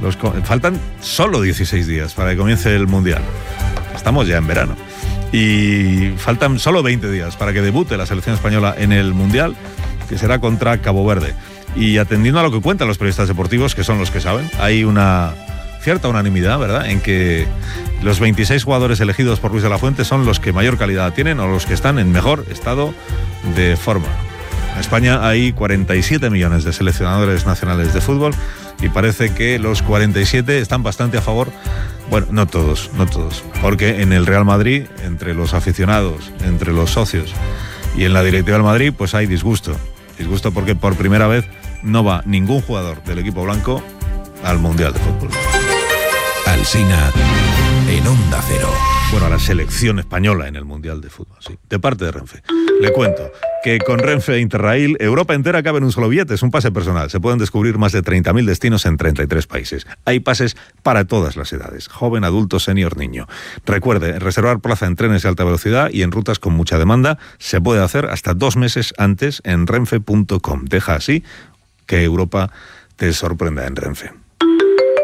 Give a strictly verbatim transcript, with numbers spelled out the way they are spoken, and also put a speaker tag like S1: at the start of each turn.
S1: Los, faltan solo dieciséis días para que comience el Mundial. Estamos ya en verano. Y faltan solo veinte días para que debute la selección española en el Mundial, que será contra Cabo Verde. Y atendiendo a lo que cuentan los periodistas deportivos, que son los que saben, hay una cierta unanimidad, ¿verdad?, en que los veintiséis jugadores elegidos por Luis de la Fuente son los que mayor calidad tienen o los que están en mejor estado de forma. En España hay cuarenta y siete millones de seleccionadores nacionales de fútbol y parece que los cuarenta y siete están bastante a favor. Bueno, no todos, no todos, porque en el Real Madrid, entre los aficionados, entre los socios y en la directiva del Madrid, pues hay disgusto. Disgusto porque por primera vez no va ningún jugador del equipo blanco al Mundial de Fútbol.
S2: Alsina en Onda Cero.
S1: Bueno, a la selección española en el Mundial de Fútbol, sí, de parte de Renfe. Le cuento que con Renfe Interrail, Europa entera cabe en un solo billete, es un pase personal. Se pueden descubrir más de treinta mil destinos en treinta y tres países. Hay pases para todas las edades, joven, adulto, senior, niño. Recuerde, reservar plaza en trenes de alta velocidad y en rutas con mucha demanda se puede hacer hasta dos meses antes en renfe punto com. Deja así que Europa te sorprenda en Renfe.